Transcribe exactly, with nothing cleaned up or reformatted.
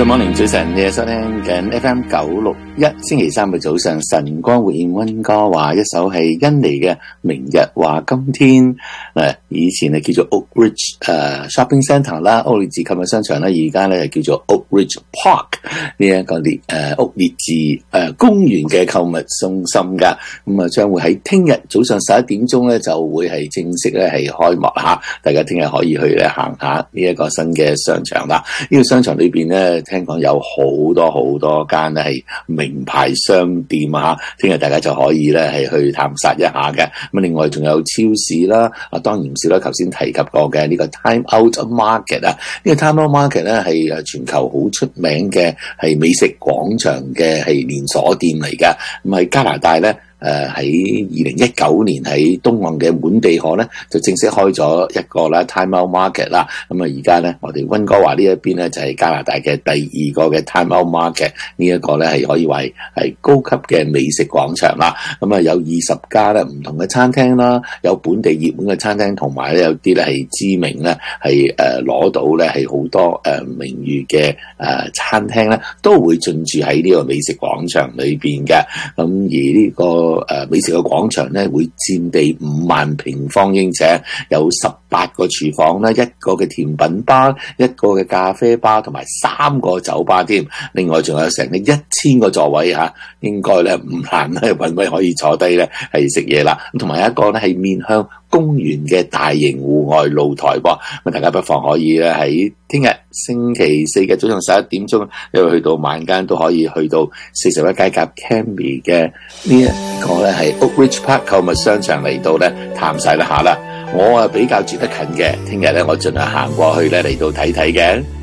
Good morning，早晨，你係收聽緊 F M 九六一，星期三嘅早上，晨光活現溫哥華，一首係印尼嘅《明日話今天》。誒，以前係叫做 Oak Ridge 誒 Shopping Centre 啦，屋列治購物商場啦，而家咧係叫做 Oak Ridge Park 呢一個列誒屋列治誒公園嘅購物中心噶。咁啊，將會喺聽日早上十一點鐘咧就會係正式咧係開幕吓，大家聽日可以去咧行下呢一個新嘅商場啦。呢個商場裏邊咧，聽講有好多好多間咧係名牌商店啊，聽日大家就可以咧係去探索一下嘅。咁另外仲有超市啦，啊當然唔少啦，頭先提及過嘅呢個 Time Out Market 啊，呢個 Time Out Market 咧係誒全球好出名嘅係美食廣場嘅係連鎖店嚟㗎。咁喺加拿大咧。誒喺二零一九年喺東岸嘅滿地可咧，就正式開咗一個啦 Time Out Market 啦。咁啊，而家咧，我哋溫哥華呢一邊咧就係加拿大嘅第二個嘅 Time Out Market，呢一個咧係可以話係高級嘅美食廣場啦。咁啊，有二十家咧唔同嘅餐廳啦，有本地熱門嘅餐廳，同埋咧有啲咧係知名咧係誒攞到咧係好多誒名譽嘅誒餐廳咧，都會進駐喺呢個美食廣場裏邊嘅。咁而呢個誒美食嘅廣場咧，會佔地五萬平方英尺，有十八個廚房啦，一個嘅甜品吧，一個嘅咖啡吧，同埋三個酒吧添。另外仲有成嘅一千個座位嚇，應該咧唔難咧揾位可以坐低咧係食嘢啦。咁同埋一個咧係面向公園嘅大型戶外露台噃，咁大家不妨可以咧喺聽日星期四嘅早上十一點鐘，一路去到晚間都可以去到四十一街夾 Cambie 嘅呢一個咧係 Oak Ridge Park 購物商場嚟到咧探晒一下啦。我啊比較住得近嘅，聽日咧我盡量行過去咧嚟到睇睇嘅。